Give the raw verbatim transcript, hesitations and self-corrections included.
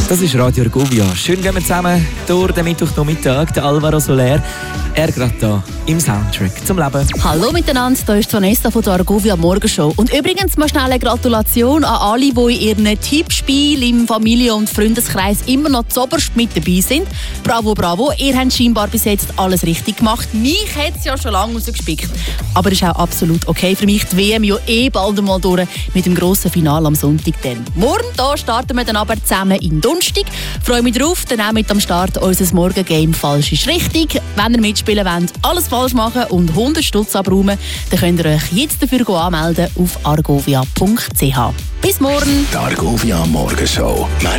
Das ist Radio Argovia. Schön gehen wir zusammen durch den Mittwochnachmittag. Der Alvaro Soler, er gerade hier im Soundtrack zum Leben. Hallo miteinander, hier ist Vanessa von der Argovia Morgenshow. Und übrigens mal schnell eine Gratulation an alle, die in ihren Tippspielen im Familie- und Freundeskreis immer noch zuoberst mit dabei sind. Bravo, bravo, ihr habt scheinbar bis jetzt alles richtig gemacht. Mich hat es ja schon lange rausgespickt. Aber das ist auch absolut okay für mich. Die W M ja eh bald einmal durch mit dem grossen Finale am Sonntag. Dann. Morgen da starten wir dann aber zusammen in Donnerstag. Freue mich drauf, dann auch mit am Start unser Morgengame «Falsch ist richtig». Wenn ihr mitspielen wollt, alles falsch machen und hundert Stutz abräumen, dann könnt ihr euch jetzt dafür anmelden auf argovia punkt c h. Bis morgen! Die Argovia Morgenshow.